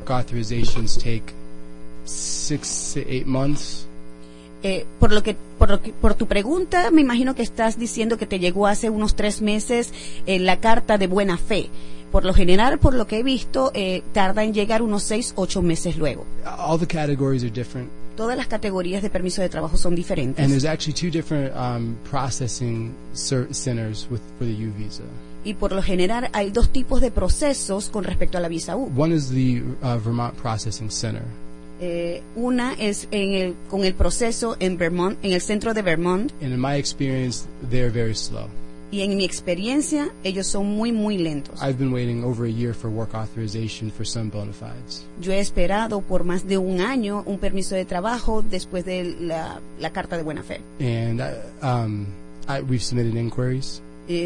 authorizations take 6 to 8 months. Por tu pregunta, me imagino que estás diciendo que te llegó hace unos 3 meses la carta de buena fe. Por lo general, por lo que he visto, tarda en llegar unos 6-8 meses luego. All the categories are different. Todas las categorías de permiso de trabajo son diferentes. And there's actually 2 different processing centers for the U visa. Y por lo general hay 2 tipos de procesos con respecto a la visa U. One is the Vermont Processing Center. Una es con el proceso en Vermont, en el centro de Vermont. And in my experience, they're very slow. Y en mi experiencia, ellos son muy lentos. I've been waiting over a year for work authorization for some bona fides. Yo he esperado por más de 1 año un permiso de trabajo después de la carta de buena fe. And we've submitted inquiries.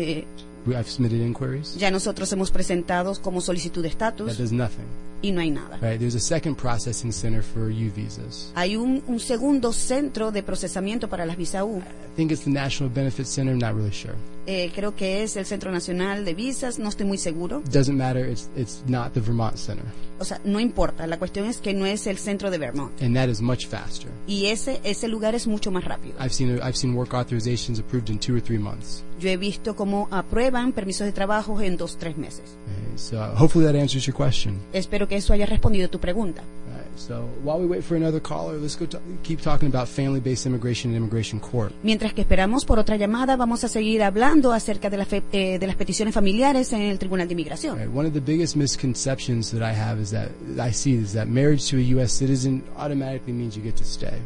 I've submitted inquiries. Ya nosotros hemos presentado como solicitud de That estatus does nothing. y no hay nada. Right? There's a second processing center for U visas. Hay un segundo centro de procesamiento para las visa U. I think it's the National Benefits Center. I'm not really sure. Creo que es el Centro Nacional de Visas, no estoy muy seguro. Doesn't matter. It's not the Vermont Center. O sea, no importa, la cuestión es que no es el centro de Vermont. And that is much faster. Y ese lugar es mucho más rápido. I've seen work authorizations approved in 2 or 3 months. Yo he visto cómo aprueban permisos de trabajo en 2-3 meses. So hopefully that answers your question. Espero que eso haya respondido tu pregunta. So while we wait for another caller, let's keep talking about family-based immigration and immigration court. Mientras que esperamos por otra llamada, vamos a seguir hablando acerca de las peticiones familiares en el Tribunal de Inmigración. One of the biggest misconceptions that I see is that marriage to a U.S. citizen automatically means you get to stay.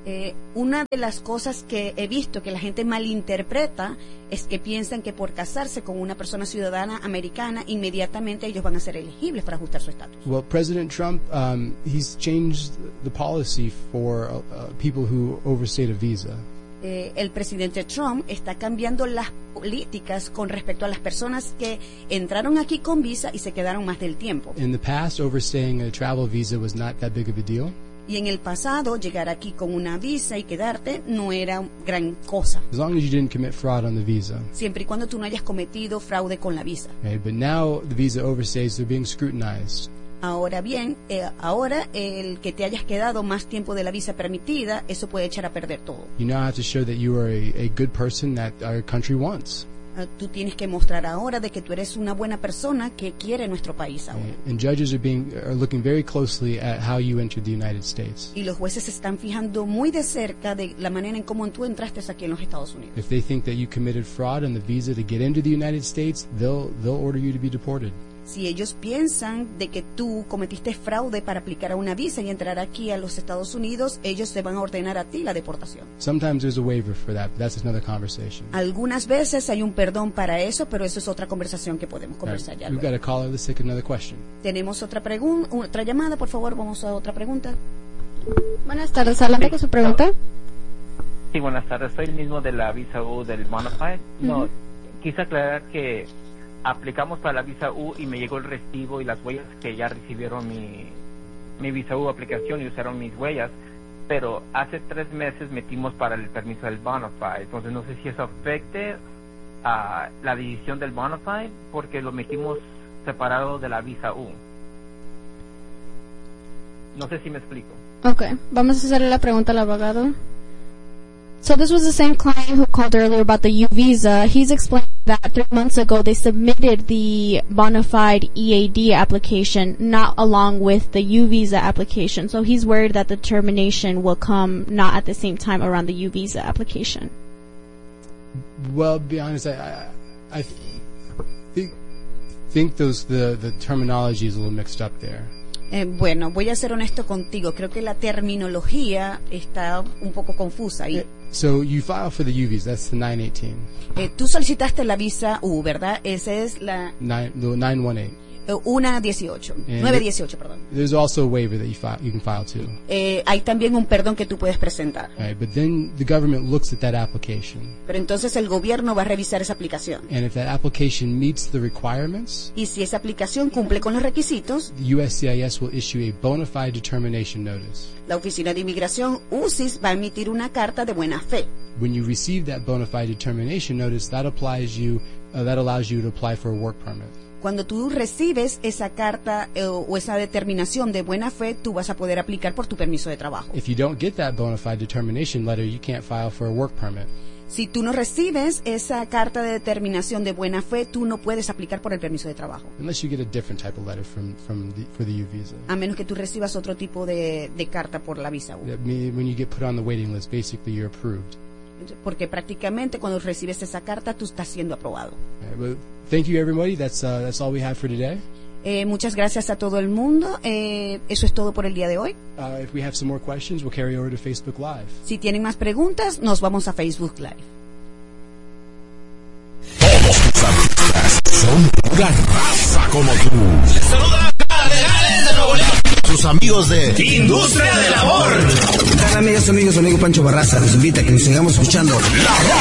Una de las cosas que he visto que la gente malinterpreta es que piensan que por casarse con una persona ciudadana americana inmediatamente ellos van a ser elegibles para ajustar su estatus. Well, President Trump, he's changed the policy for people who overstayed a visa. El presidente Trump está cambiando las políticas con respecto a las personas que entraron aquí con visa y se quedaron más del tiempo. In the past, overstaying a travel visa was not that big of a deal. Y en el pasado, llegar aquí con una visa y quedarte no era gran cosa. As long as you didn't commit fraud on the visa. Siempre y cuando tú no hayas cometido fraude con la visa. Okay, but now the visa overstays, they're being scrutinized. Ahora bien, ahora el que te hayas quedado más tiempo de la visa permitida, eso puede echar a perder todo. You now have to show that you are a good person that our country wants. Tú tienes que mostrar ahora de que tú eres una buena persona que quiere nuestro país ahora. And judges are looking very closely at how you entered the United States. Y los jueces se están fijando muy de cerca de la manera en cómo tú entraste aquí en los Estados Unidos. If they think that you committed fraud on the visa to get into the United States, they'll order you to be deported. Si ellos piensan de que tú cometiste fraude para aplicar a una visa y entrar aquí a los Estados Unidos, ellos te van a ordenar a ti la deportación. Sometimes there's a waiver for that, but that's another conversation. Algunas veces hay un perdón para eso, pero eso es otra conversación que podemos conversar ya. We've got a caller. Let's take another question. Tenemos otra llamada, por favor, vamos a otra pregunta. Buenas tardes, adelante con su pregunta. Sí, buenas tardes. Soy el mismo de la visa U del Bonafide. No, quise aclarar que aplicamos para la visa U y me llegó el recibo y las huellas que ya recibieron mi visa U aplicación y usaron mis huellas, pero hace 3 meses metimos para el permiso del Bonafide. Entonces no sé si eso afecte a la decisión del Bonafide porque lo metimos separado de la visa U. No sé si me explico. Okay, vamos a hacerle la pregunta al abogado. So this was the same client who called earlier about the U visa. He's explained that 3 months ago they submitted the bona fide EAD application not along with the U visa application. So he's worried that the termination will come not at the same time around the U visa application. Well, to be honest, I think the terminology is a little mixed up there. Bueno, voy a ser honesto contigo. Creo que la terminología está un poco confusa ahí. So you file for the U visa, that's the 918. Tú solicitaste la visa U, ¿verdad? Esa es la 918. 918, perdón. There's also a waiver that you can file too. Hay también un perdón que tú puedes presentar. Right, but then the government looks at that application. Pero entonces el gobierno va a revisar esa aplicación. And if that application meets the requirements, y si esa aplicación cumple con los requisitos, the USCIS will issue a bona fide determination notice. La Oficina de Inmigración UCIS va a emitir una carta de buena fe. When you receive that bona fide determination notice, that allows you to apply for a work permit. Cuando tú recibes esa carta o esa determinación de buena fe, tú vas a poder aplicar por tu permiso de trabajo. If you don't get that bona fide determination letter, you can't file for a work permit. Si tú no recibes esa carta de determinación de buena fe, tú no puedes aplicar por el permiso de trabajo. Unless you get a different type of letter for the U visa. A menos que tú recibas otro tipo de carta por la visa U. When you get put on the waiting list, basically you're approved. Porque prácticamente cuando recibes esa carta, tú estás siendo aprobado. Well, thank you, everybody. That's all we have for today. Muchas gracias a todo el mundo. Eso es todo por el día de hoy. If we have some more questions, we'll carry over to Facebook Live. Si tienen más preguntas, nos vamos a Facebook Live. Todos tus artistas son pura raza como tú. Les saluda Cardenales de Nuevo León. Sus amigos de Industria del Amor. Hola amigas, amigos, amigo Pancho Barraza les invita a que nos sigamos escuchando La